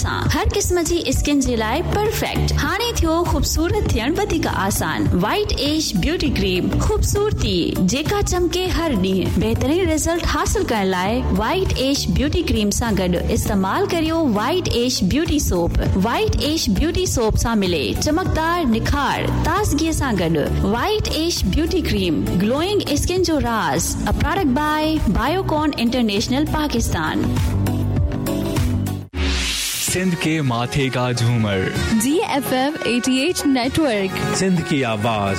सां हर क़िस्म जी स्किन जे लाइ परफेक्ट। हाणे थियो खूबसूरत थियण वधीक आसान। वाइट एज ब्यूटी क्रीम, खूबसूरती जेका चमके हर ॾींहुं। बेहतरीन रिजल्ट हासिल करण लाइ वाइट एज ब्यूटी क्रीम सां गॾु इस्तेमाल करियो white as beauty soap. White as beauty soap सां मिले चमकदार निखार ताज़गीअ सां गॾु। White as beauty cream, glowing skin जो राज। A product bye Biocon international Pakistan. Sindh के माथे का झूमर, GFM 88 नेटवर्क, सिंध की आवाज,